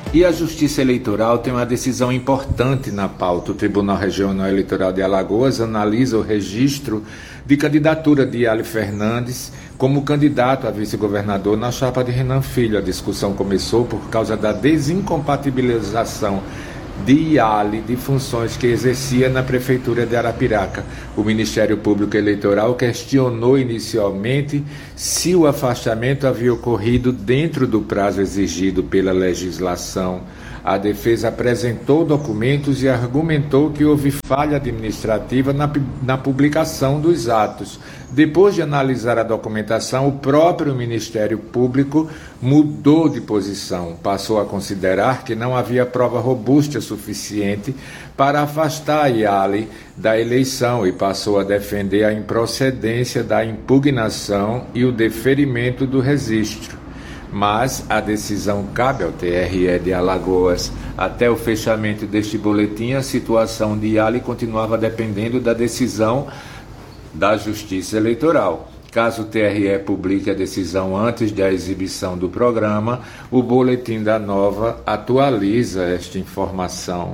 E a Justiça Eleitoral tem uma decisão importante na pauta. O Tribunal Regional Eleitoral de Alagoas analisa o registro de candidatura de Yali Fernandes como candidato a vice-governador na chapa de Renan Filho. A discussão começou por causa da desincompatibilização de Yali de funções que exercia na Prefeitura de Arapiraca. O Ministério Público Eleitoral questionou inicialmente se o afastamento havia ocorrido dentro do prazo exigido pela legislação. A defesa apresentou documentos e argumentou que houve falha administrativa na publicação dos atos. Depois de analisar a documentação, o próprio Ministério Público mudou de posição. Passou a considerar que não havia prova robusta suficiente para afastar Yali da eleição e passou a defender a improcedência da impugnação e o deferimento do registro. Mas a decisão cabe ao TRE de Alagoas. Até o fechamento deste boletim, a situação de Yali continuava dependendo da decisão da Justiça Eleitoral. Caso o TRE publique a decisão antes da exibição do programa, o Boletim da Nova atualiza esta informação.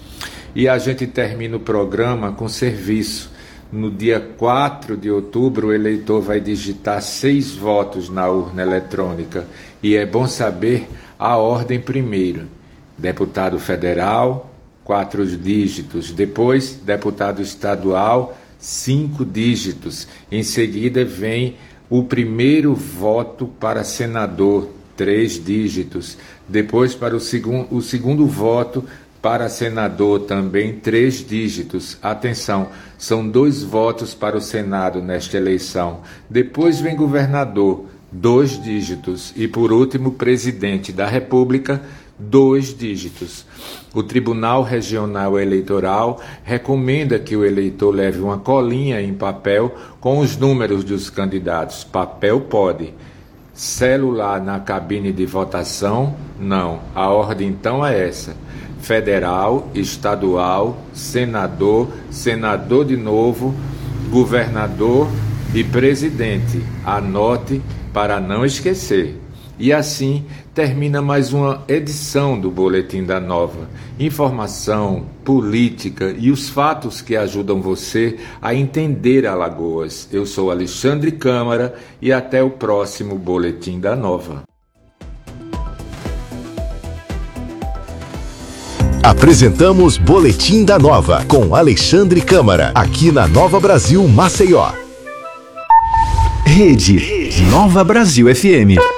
E a gente termina o programa com serviço. No dia 4 de outubro, o eleitor vai digitar 6 votos na urna eletrônica. E é bom saber a ordem primeiro. Deputado federal, 4 dígitos. Depois, deputado estadual, 5 dígitos. Em seguida, vem o primeiro voto para senador, 3 dígitos. Depois, para o segundo voto para senador, também 3 dígitos. Atenção, são 2 votos para o Senado nesta eleição. Depois vem governador, 2 dígitos. E por último, presidente da República, 2 dígitos. O Tribunal Regional Eleitoral recomenda que o eleitor leve uma colinha em papel com os números dos candidatos. Papel pode. Celular na cabine de votação, não. A ordem então é essa: federal, estadual, senador, senador de novo, governador e presidente. Anote para não esquecer. E assim termina mais uma edição do Boletim da Nova. Informação, política e os fatos que ajudam você a entender Alagoas. Eu sou Alexandre Câmara e até o próximo Boletim da Nova. Apresentamos Boletim da Nova com Alexandre Câmara, aqui na Nova Brasil Maceió. Rede Nova Brasil FM.